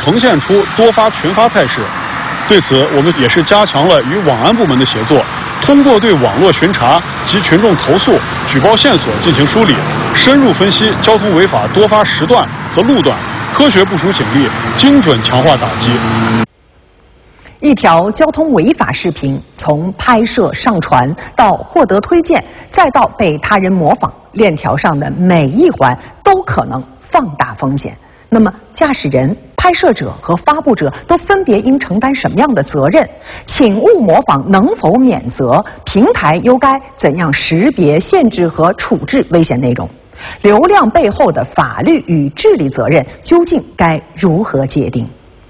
呈现出多发群发态势。对此，我们也是加强了与网安部门的协作，通过对网络巡查及群众投诉、举报线索进行梳理，深入分析交通违法多发时段和路段，科学部署警力，精准强化打击。 一条交通违法视频，从拍摄、上传到获得推荐，再到被他人模仿，链条上的每一环都可能放大风险。那么，驾驶人、拍摄者和发布者都分别应承担什么样的责任？请勿模仿能否免责？平台又该怎样识别、限制和处置危险内容？流量背后的法律与治理责任究竟该如何界定？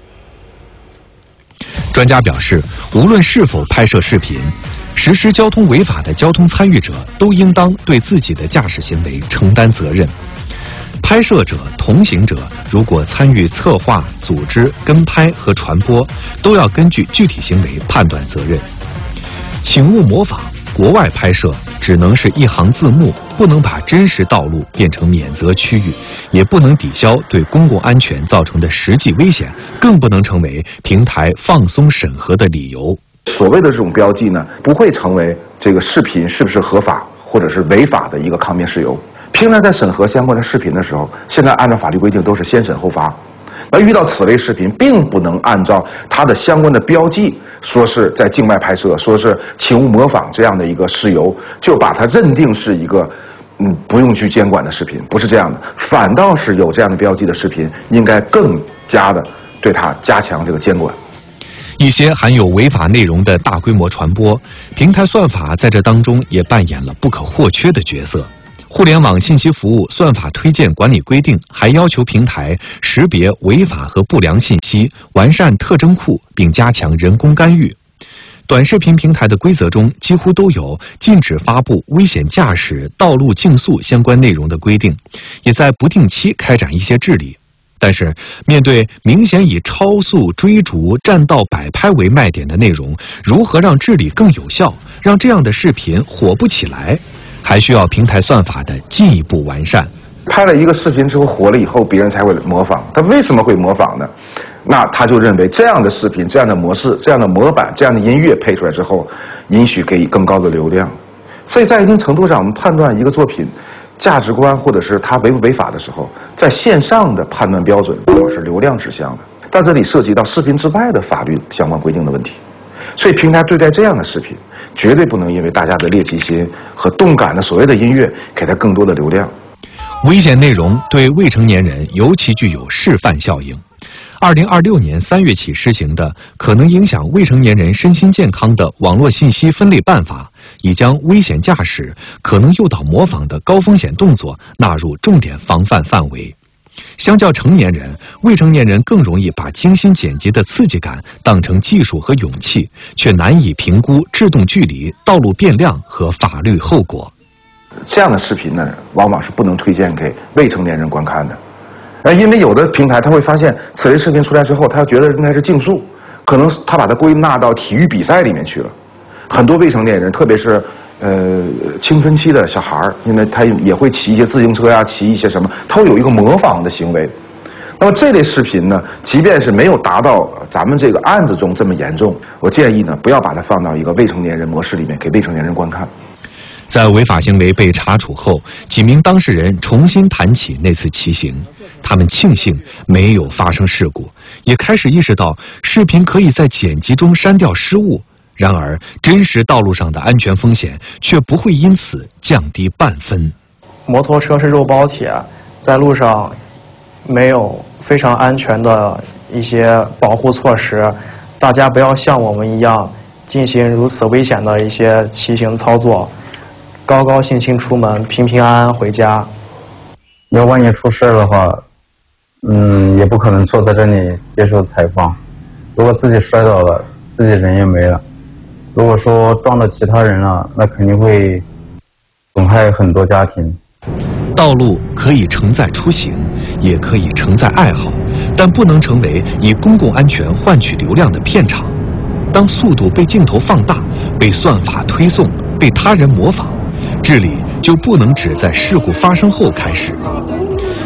专家表示，无论是否拍摄视频，实施交通违法的交通参与者都应当对自己的驾驶行为承担责任。拍摄者、同行者如果参与策划、组织、跟拍和传播，都要根据具体行为判断责任。请勿模仿。国外拍摄只能是一行字幕，不能把真实道路变成免责区域，也不能抵消对公共安全造成的实际危险，更不能成为平台放松审核的理由。 所谓的这种标记呢，不会成为这个视频是不是合法或者是违法的一个抗辩事由。平台在审核相关的视频的时候，现在按照法律规定都是先审后发。那遇到此类视频，并不能按照它的相关的标记，说是在境外拍摄，说是请勿模仿这样的一个事由，就把它认定是一个不用去监管的视频，不是这样的。反倒是有这样的标记的视频，应该更加的对它加强这个监管。 一些含有违法内容的大规模传播，平台算法在这当中也扮演了不可或缺的角色。互联网信息服务算法推荐管理规定还要求平台识别违法和不良信息，完善特征库，并加强人工干预。短视频平台的规则中几乎都有禁止发布危险驾驶、道路竞速相关内容的规定，也在不定期开展一些治理。但是，面对明显以超速、追逐、占道摆拍为卖点的内容，如何让治理更有效，让这样的视频火不起来？还需要平台算法的进一步完善。 拍了一个视频之后火了以后，别人才会模仿。他为什么会模仿呢？那他就认为这样的视频、这样的模式、这样的模板、这样的音乐配出来之后，允许给更高的流量。所以在一定程度上，我们判断一个作品价值观或者是它违不违法的时候，在线上的判断标准往往是流量指向的，但这里涉及到视频之外的法律相关规定的问题。所以平台对待这样的视频，绝对不能因为大家的猎奇心和动感的所谓的音乐，给它更多的流量。 危险内容对未成年人尤其具有示范效应。2026年3月起施行的可能影响未成年人身心健康的网络信息分类办法，已将危险驾驶、可能诱导模仿的高风险动作纳入重点防范范围。相较成年人，未成年人更容易把精心剪辑的刺激感当成技术和勇气，却难以评估制动距离、道路变量和法律后果。 这样的视频呢，往往是不能推荐给未成年人观看的。因为有的平台他会发现此类视频出来之后，他觉得应该是竞速，可能他把它归纳到体育比赛里面去了。很多未成年人，特别是青春期的小孩儿，因为他也会骑一些自行车呀，骑一些什么，他会有一个模仿的行为。那么这类视频呢，即便是没有达到咱们这个案子中这么严重，我建议呢，不要把它放到一个未成年人模式里面给未成年人观看。 在违法行为被查处后，几名当事人重新谈起那次骑行，他们庆幸没有发生事故，也开始意识到视频可以在剪辑中删掉失误。然而，真实道路上的安全风险却不会因此降低半分。 摩托车是肉包铁，在路上没有非常安全的一些保护措施，大家不要像我们一样进行如此危险的一些骑行操作，高高兴兴出门，平平安安回家。 要万一出事的话，也不可能坐在这里接受采访。如果自己摔倒了，自己人也没了。如果说撞到其他人了，那肯定会损害很多家庭。 道路可以承载出行，也可以承载爱好，但不能成为以公共安全换取流量的片场。当速度被镜头放大，被算法推送，被他人模仿，治理就不能只在事故发生后开始。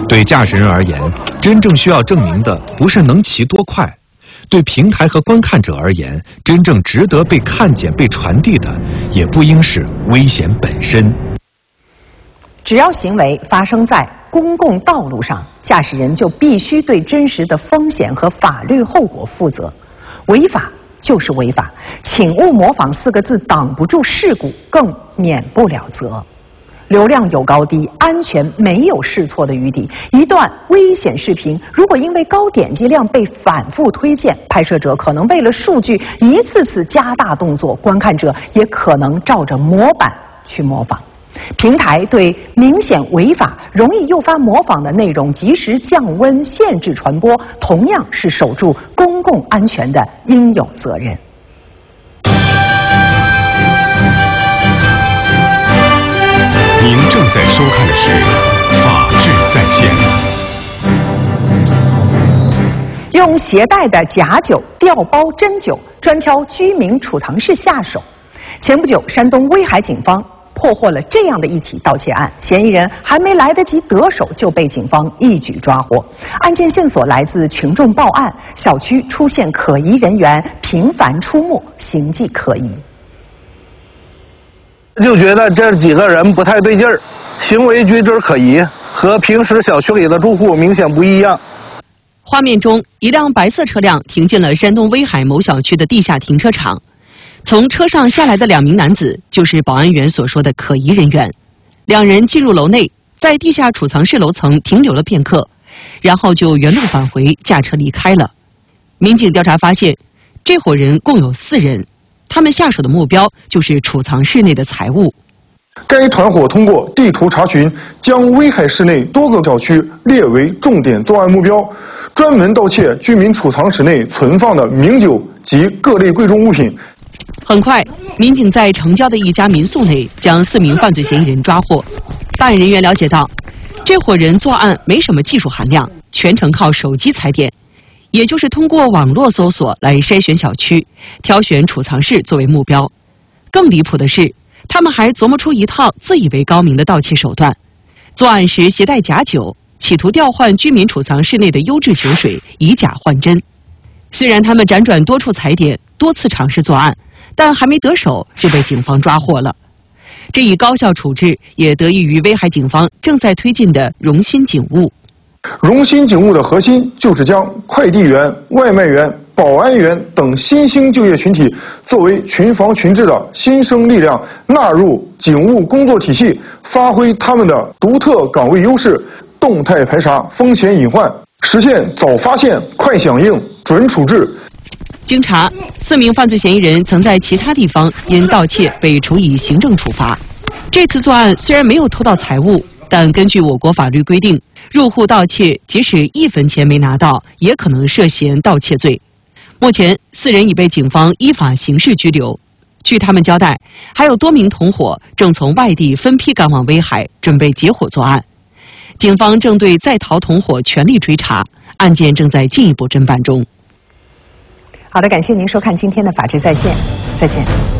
对驾驶人而言，真正需要证明的不是能骑多快；对平台和观看者而言，真正值得被看见、被传递的，也不应是危险本身。 只要行为发生在公共道路上，驾驶人就必须对真实的风险和法律后果负责。违法就是违法，请勿模仿4个字挡不住事故，更免不了责。流量有高低，安全没有试错的余地。一段危险视频，如果因为高点击量被反复推荐，拍摄者可能为了数据一次次加大动作，观看者也可能照着模板去模仿。平台对明显违法、容易诱发模仿的内容及时降温、限制传播，同样是守住公共安全的应有责任。 您正在收看的是《法治在线》。 用携带的假酒调包真酒，专挑居民储藏室下手。前不久，山东威海警方破获了这样的一起盗窃案，嫌疑人还没来得及得手就被警方一举抓获。案件线索来自群众报案，小区出现可疑人员频繁出没，形迹可疑。 就觉得这几个人不太对劲儿，行为举止可疑，和平时小区里的住户明显不一样。 画面中，一辆白色车辆停进了山东威海某小区的地下停车场。从车上下来的2名男子就是保安员所说的可疑人员。2人进入楼内，在地下储藏室楼层停留了片刻，然后就原路返回，驾车离开了。民警调查发现，这伙人共有4人。他们下手的目标就是储藏室内的财物。 该团伙通过地图查询，将威海市内多个小区列为重点作案目标，专门盗窃居民储藏室内存放的名酒及各类贵重物品。 很快，民警在城郊的一家民宿内将4名犯罪嫌疑人抓获。办案人员了解到，这伙人作案没什么技术含量，全程靠手机踩点。也就是通过网络搜索来筛选小区，挑选储藏室作为目标。更离谱的是，他们还琢磨出一套自以为高明的盗窃手段。作案时携带假酒，企图调换居民储藏室内的优质酒水，以假换真。虽然他们辗转多处踩点，多次尝试作案，但还没得手就被警方抓获了。这一高效处置也得益于威海警方正在推进的荣新警务。 荣新警务的核心就是将快递员、外卖员、保安员等新兴就业群体作为群防群治的新生力量纳入警务工作体系，发挥他们的独特岗位优势，动态排查风险隐患，实现早发现、快响应、准处置。 经查，4名犯罪嫌疑人曾在其他地方因盗窃被处以行政处罚。这次作案虽然没有偷到财物，但根据我国法律规定，入户盗窃即使1分钱没拿到，也可能涉嫌盗窃罪。目前4人已被警方依法刑事拘留。据他们交代，还有多名同伙正从外地分批赶往威海，准备结伙作案。警方正对在逃同伙全力追查，案件正在进一步侦办中。 好的，感谢您收看今天的《法治在线》，再见。